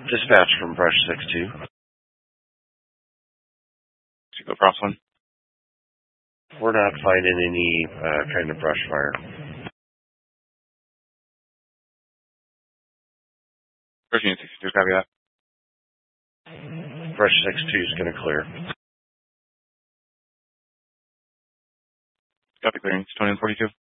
Dispatch from Brush 6-2. Go cross one. We're not finding any kind of brush fire. Brush unit 62, copy that. Brush 6-2 is going to clear. Copy clearing. 20 and 42.